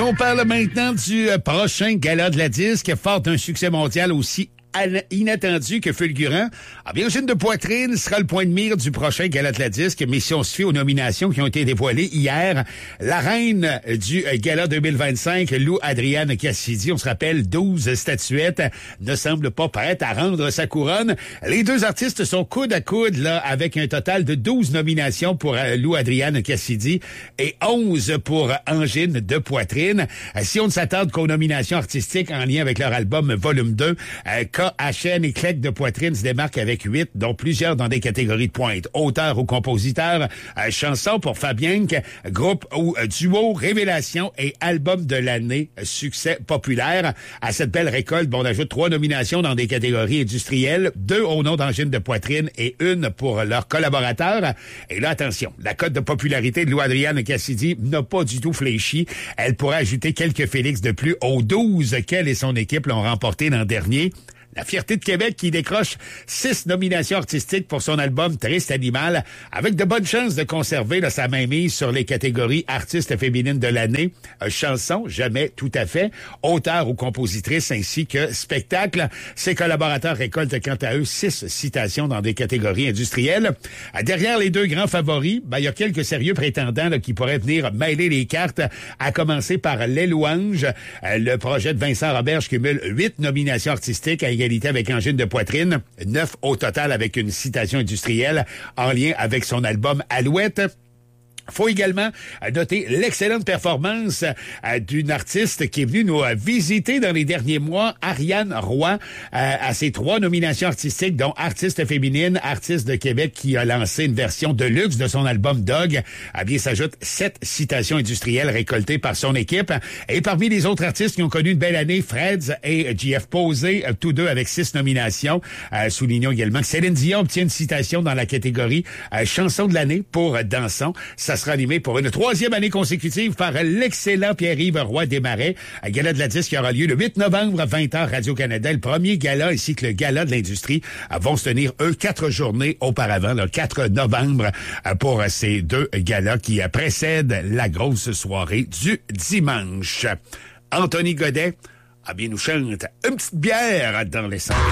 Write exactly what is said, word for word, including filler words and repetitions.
On parle maintenant du prochain gala de la disque, fort d'un succès mondial aussi inattendu que fulgurant. Ah, Virgin de Poitrine sera le point de mire du prochain Gala de la disque, mais si on se fie aux nominations qui ont été dévoilées hier, la reine du Gala deux mille vingt-cinq, Lou Adrienne Cassidy, on se rappelle, douze statuettes, ne semble pas prête à rendre sa couronne. Les deux artistes sont coude à coude, là, avec un total de douze nominations pour Lou Adrienne Cassidy et onze pour Angine de Poitrine. Si on ne s'attarde qu'aux nominations artistiques en lien avec leur album Volume deux, K H N et Clegg de Poitrine se démarquent avec huit, dont plusieurs dans des catégories de pointe. Auteur ou compositeur, euh, chanson pour Fabien, groupe ou euh, duo, révélation et album de l'année, succès populaire. À cette belle récolte, bon, on ajoute trois nominations dans des catégories industrielles, deux au nom d'Angine de Poitrine et une pour leurs collaborateurs. Et là, attention, la cote de popularité de Lou Adrienne Cassidy n'a pas du tout fléchi. Elle pourrait ajouter quelques Félix de plus aux douze qu'elle et son équipe l'ont remporté l'an dernier. La Fierté de Québec qui décroche six nominations artistiques pour son album Triste Animal, avec de bonnes chances de conserver là, sa mainmise sur les catégories artistes féminines de l'année, euh, chanson, jamais tout à fait, auteur ou compositrice ainsi que spectacle. Ses collaborateurs récoltent quant à eux six citations dans des catégories industrielles. Euh, derrière les deux grands favoris, ben, il y a quelques sérieux prétendants là, qui pourraient venir mêler les cartes, à commencer par Les Louanges. Euh, le projet de Vincent Roberge cumule huit nominations artistiques à égalité avec Angine de Poitrine, neuf au total avec une citation industrielle en lien avec son album Alouette. Faut également noter l'excellente performance euh, d'une artiste qui est venue nous euh, visiter dans les derniers mois, Ariane Roy, euh, à ses trois nominations artistiques, dont artiste féminine, artiste de Québec qui a lancé une version de luxe de son album Dog. Eh bien, s'ajoutent sept citations industrielles récoltées par son équipe. Et parmi les autres artistes qui ont connu une belle année, Freds et J F Posé, tous deux avec six nominations. Euh, soulignons également que Céline Dion obtient une citation dans la catégorie euh, chanson de l'année pour Dansons. Ça sera animé pour une troisième année consécutive par l'excellent Pierre-Yves Roy Desmarais. Un gala de la disque qui aura lieu le huit novembre à vingt heures Radio-Canada. Le premier gala ainsi que le gala de l'industrie vont se tenir, eux, quatre journées auparavant, le quatre novembre, pour ces deux galas qui précèdent la grosse soirée du dimanche. Anthony Godet, ah bien, nous chante une petite bière dans les salles.